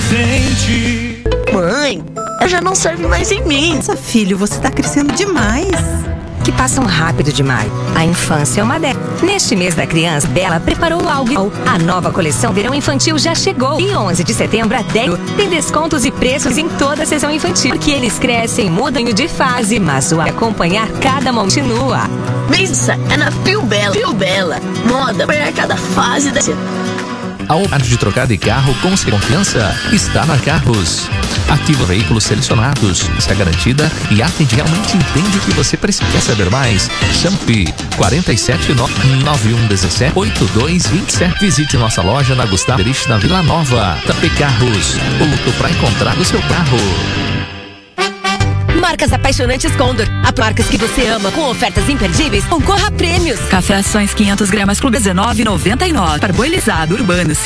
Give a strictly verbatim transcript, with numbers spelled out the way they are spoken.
presente. Mãe, ela já não serve mais em mim. Nossa, filho, você tá crescendo demais. Que passam rápido demais. A infância é uma delas. Neste mês da criança, Bela preparou algo. A nova coleção Verão Infantil já chegou. E onze de setembro até tem descontos e preços em toda a sessão infantil. Porque eles crescem, mudam de fase, mas o acompanhar cada momento continua. Pensa, é na Fio Bela. Fio Bela. Moda para cada fase da... A oportunidade de trocar de carro com confiança está na Carros. Ativa veículos selecionados, se é garantida e atende realmente entende o que você precisa. Quer saber mais? Chame quatro sete nove nove um um sete oito dois dois sete. Visite nossa loja na Gustavo Erich, na Vila Nova. Tapê Carros, o luto para encontrar o seu carro. Marcas apaixonantes Condor. A marcas que você ama com ofertas imperdíveis. Concorra a prêmios. Café Ações quinhentos gramas Clube dezenove e noventa e nove. Parboilizado Urbano